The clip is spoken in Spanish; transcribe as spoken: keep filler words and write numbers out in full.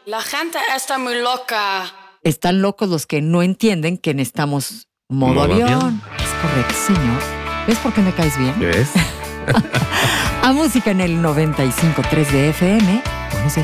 La gente está muy loca. Están locos los que no entienden que necesitamos modo, ¿Modo avión. avión? Es correcto, señor. ¿Ves por qué me caes bien? ¿Ves? A música en el noventa y cinco punto tres de F M. Buenos días.